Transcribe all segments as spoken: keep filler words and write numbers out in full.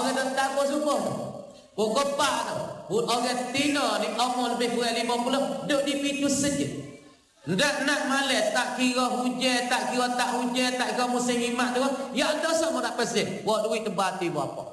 Orang tentang apa semua tu. Pukul empat tu. Orang Tina ni umur lebih kurang lima puluh. Duduk di pintu saja. Tak nak malam. Tak kira hujan. Tak kira tak hujan. Tak kira musim imat tu. Ya ada sama nak pasir. Buat duit terbati berapa.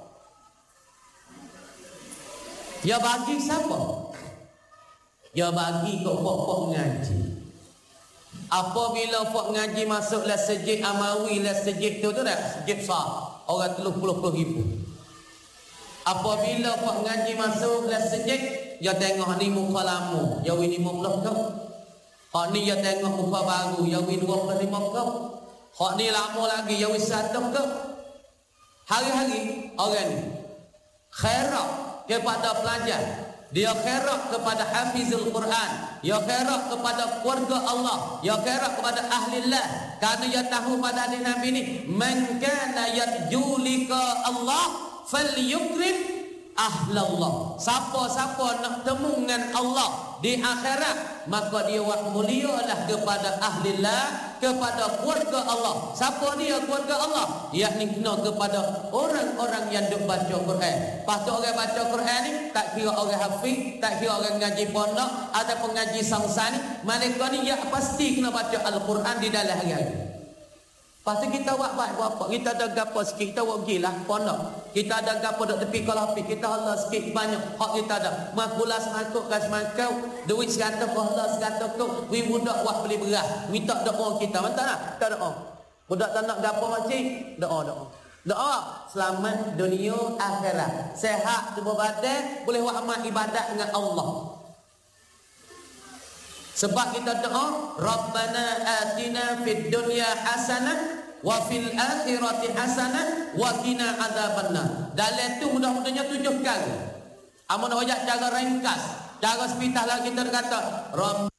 Ya bagi siapa? Ya bagi kau pok-pok ngaji. Apabila pok ngaji masuklah sejid Amawi lah sejid tu tu dah sejid besar. Orang teluk puluh puluh ribu. Apabila pok ngaji masuklah sejid, ya tengok ni muka lama, ya wini lima puluh kau. Hak ni ya tengok muka baru, ya wini dua puluh lima kau. Hak ni lama lagi, ya wini satu kau. Hari-hari orang ni khairat kepada pelajar. Dia khairat kepada hafizul Quran, dia khairat kepada keluarga Allah, dia khairat kepada ahlillah. Kerana dia tahu pada hadis Nabi ni, man kana yarju lika Allah falyukrim ahlallah. Siapa-siapa nak temu dengan Allah di akhirat, maka dia wak mulialah kepada ahlillah, kepada keluarga Allah. Siapa dia keluarga Allah? Yakni kena kepada orang-orang yang duk baca Quran. Lepas tu orang baca Quran ni, tak kira orang hafiz, tak kira orang ngaji pondok ataupun ngaji samsa ni, mereka ni ya pasti kena baca Al-Quran di dalam hari-hari. Lepas tu kita buat baik apa? Kita ada gapo sikit, kita buat gilah pondok. Kita ada gapo duk tepi kalapi, kita Allah sikit banyak. Hak kita ada. Makulas makuk kas makau, duit seratus Allah seratus tu. Wi budak buat beli beras. Minta doa kita. Mantap tak? Kita doa. Budak tak nak gapo macam, doa doa. Doa selamat dunia akhirat. Sehat tubuh badan, boleh buat amal ibadat dengan Allah. Sebab kita doa, Rabbana atina fid dunya hasanah wa fil akhirati hasanah wa qina adzabannar. Dalam tu mudah-mudahnya tujuh kali. Amun wajak cara ringkas, cara sepitah lagi kita kata, Rabb